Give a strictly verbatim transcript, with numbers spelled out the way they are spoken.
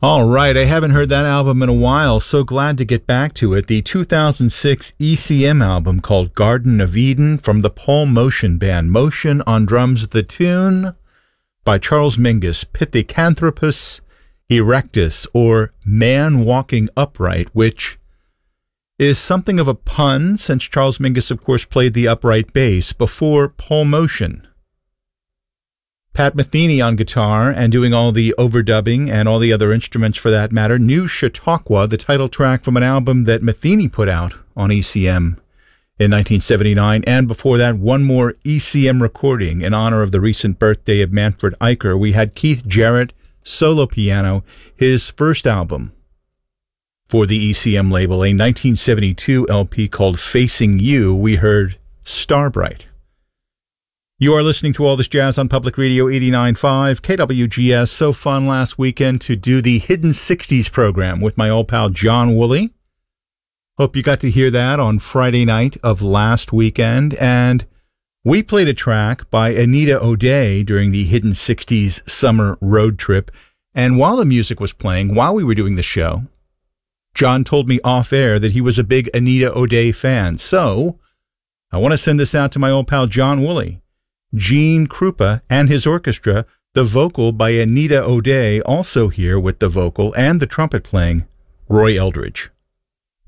All right, I haven't heard that album in a while, so glad to get back to it. The two thousand six E C M album called Garden of Eden from the Paul Motion Band. Motion on drums, the tune by Charles Mingus, Pithecanthropus erectus, or Man Walking Upright, which is something of a pun since Charles Mingus, of course, played the upright bass before Paul Motion. Pat Metheny on guitar and doing all the overdubbing and all the other instruments for that matter. New Chautauqua, the title track from an album that Metheny put out on E C M in nineteen seventy-nine. And before that, one more E C M recording in honor of the recent birthday of Manfred Eicher. We had Keith Jarrett, solo piano, his first album for the E C M label, a nineteen seventy-two L P called Facing You. We heard Starbright. You are listening to All This Jazz on Public Radio eighty-nine point five K W G S. So fun last weekend to do the Hidden sixties program with my old pal John Woolley. Hope you got to hear that on Friday night of last weekend. And we played a track by Anita O'Day during the Hidden sixties summer road trip. And while the music was playing, while we were doing the show, John told me off air that he was a big Anita O'Day fan. So I want to send this out to my old pal John Woolley. Gene Krupa and his orchestra, the vocal by Anita O'Day, also here with the vocal and the trumpet playing, Roy Eldridge.